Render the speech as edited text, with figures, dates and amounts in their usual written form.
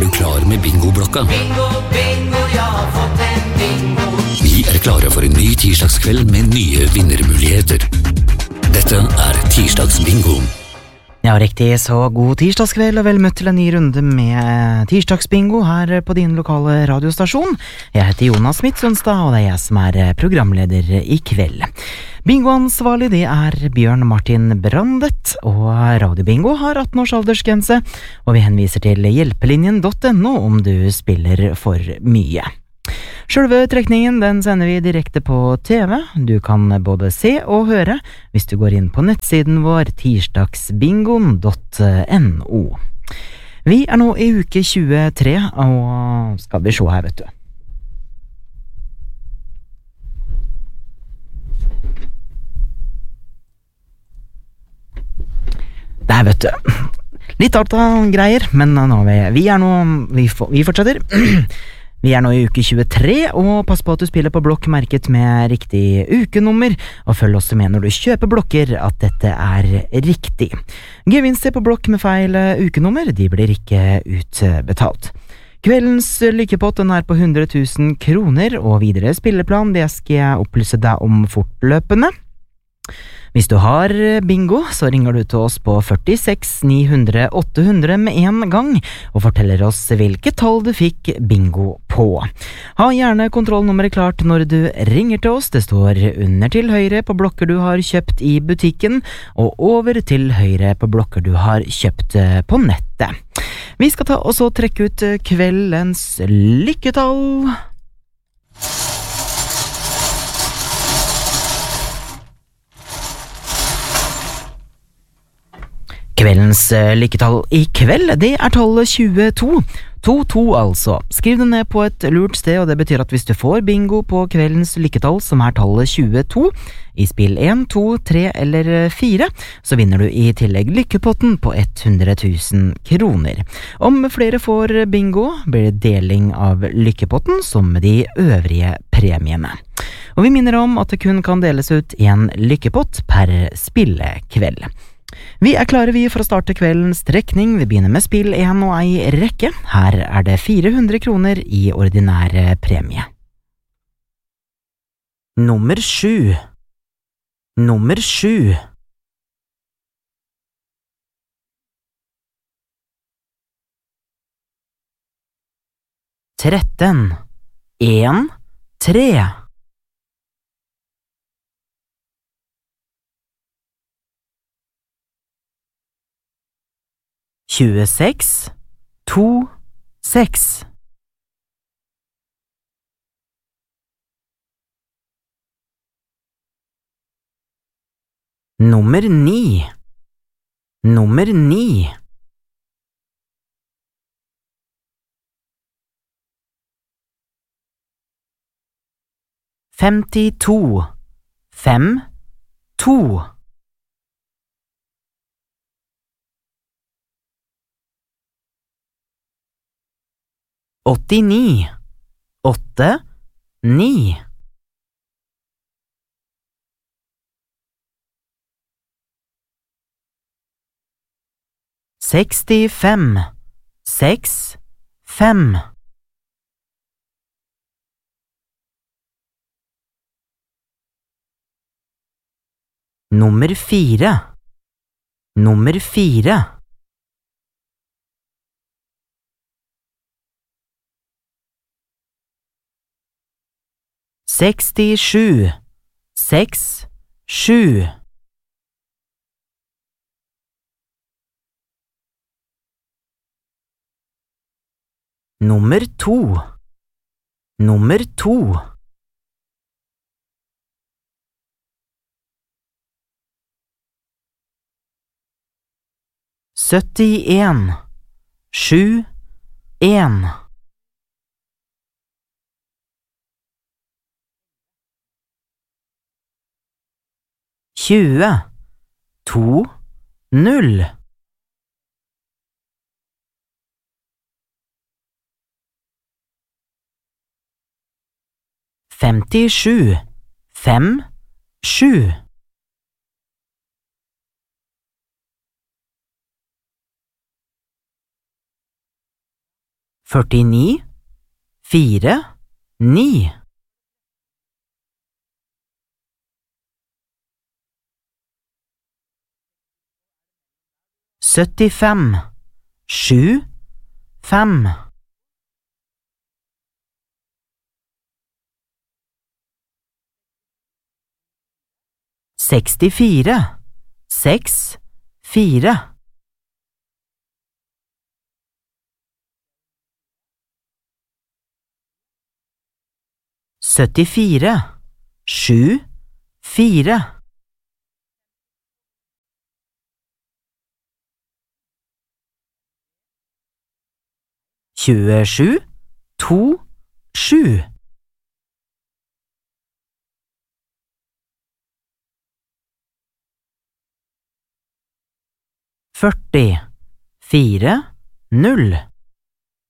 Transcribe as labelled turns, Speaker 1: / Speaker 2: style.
Speaker 1: du klar med bingoblokka?
Speaker 2: Bingo, bingo, jeg har fått en bingo.
Speaker 1: Vi klare for en ny tirsdagskveld med nye vinnermuligheter. Dette tirsdagsbingo.
Speaker 3: Ja, riktig, så god tirsdagskveld og vel møtt til en ny runde med tirsdagsbingo her på din lokale radiostasjon. Jeg heter Jonas Smith-Sonstad, og det jeg som programleder i kveld. Bingoansvarlig det Bjørn Martin Brandet, og Radiobingo har 18 års aldersgrense, og vi henviser til hjelpelinjen.no om du spiller for mye. Selve trekningen den sender vi direkte på TV. Du kan både se og høre hvis du går inn på nettsiden vår tirsdagsbingoen.no. Vi nå i uke 23, og skal vi se her, vet du. Der, vet du. Litt alt av greier, men nå vi fortsetter. Vi nå i uke 23, og pass på at du spiller på blokk merket med riktig ukenummer, og følg også med når du kjøper blokker at dette riktig. Gevinster på blokk med feil ukenummer, de blir ikke utbetalt. Kveldens lykkepott den på 100 000 kroner, og videre spilleplan, det skal jeg opplyse deg om fortløpende. Hvis du har bingo, så ringer du til oss på 46 900 800 med en gang, og forteller oss hvilket tall du fikk bingo på. Ha gjerne kontrollnummeret klart når du ringer til oss. Det står under til høyre på blokker du har kjøpt i butikken, og over til høyre på blokker du har kjøpt på nettet. Vi skal ta og så trekke ut kveldens lykketall. Kveldens lykketall i kveld, det tallet 22. 22 altså. Skriv det ned på et lurt sted, og det betyr at hvis du får bingo på kveldens lykketall, som tallet 22, i spill 1, 2, 3 eller 4, så vinner du i tillegg lykkepotten på 100 000 kroner. Om flere får bingo, blir det deling av lykkepotten som med de øvrige premiene. Og vi minner om at det kun kan deles ut en lykkepott per spillekveld. Vi klare for å starte kveldens trekning. Vi begynner med spill 1 og ei rekke. Her det 400 kroner i ordinær premie. Nummer 7. Nummer 7. Tretten. 1, 3. 26, 2, 6. 9. Nummer 9. 52, 5, 2. Åttini, 8, 9. 65, 6, 5. Nummer 4. Nummer 4. 67, 6, 7. Nummer 2. Nummer 2. 71, 7, 1. 20, 2, 0. 57, 5, 7. 49 4 9 75 7 5 64 6 4 74 7 4 27 2 7 40 4 0